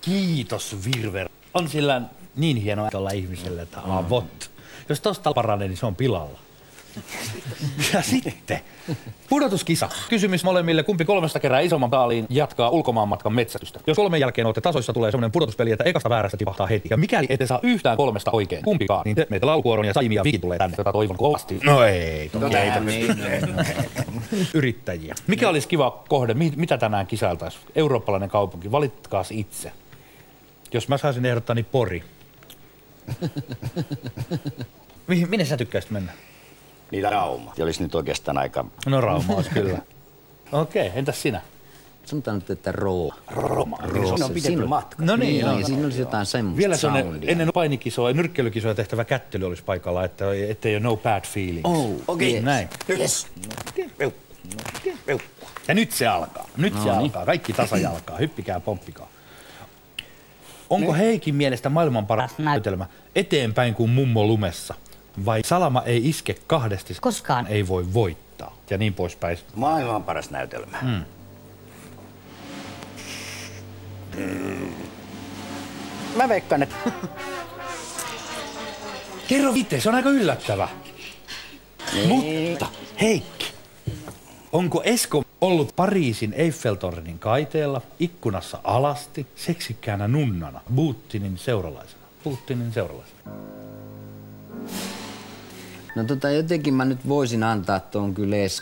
Kiitos Virver. On sillä niin hienoa olla ihmiselle, että avot. Jos tosta paranee, niin se on pilalla. Ja sitten pudotuskisa. Kysymys molemmille, kumpi 3 kerää isomman taaliin jatkaa ulkomaanmatkan metsästystä. Jos 3 jälkeen olette tasoissa, tulee semmoinen pudotuspeli, että ekasta väärästä tipahtaa heti. Ja mikäli ette saa yhtään 3 oikein, kumpikaan, niin te meitä laulukuoron ja Saimi ja Viki tulee tänne. Tätä toivon kovasti. No ei, yrittäjiä. Mikä olisi kiva kohde? Mitä tänään kisailtaisiin? Eurooppalainen kaupunki. Valitkaas itse. Jos mä saisin ehdottaa, niin Pori. Minne sä tykkäisit mennä? Niitä Rauma. Ja olisi nyt oikeastaan aika... No Rauma olisi kyllä. Okei, entäs sinä? Sanotaan nyt, että Rooma. Siinä on pidempi matka. No niin, no. Siinä olisi jotain semmoista vielä soundia. ennen painikisoa ja nyrkkeilykisoja tehtävä kättely olisi paikalla, ettei ole no bad feelings. Okei. Yes. Näin. Yes. Ja nyt se alkaa. Alkaa. Kaikki tasajalkaa. Hyppikää, pomppikaa. Onko Heikin mielestä maailman paras näytelmä eteenpäin kuin mummo lumessa? Vai salama ei iske kahdesti, koskaan ei voi voittaa? Ja niin poispäin. Maailman paras näytelmä. Mä veikkaan, että... Kerro itse, se on aika yllättävä. Mutta Heikki, onko Esko ollut Pariisin Eiffeltornin kaiteella, ikkunassa alasti, seksikkäänä nunnana, Putinin seuralaisena? No jotenkin mä nyt voisin antaa tuon kyllä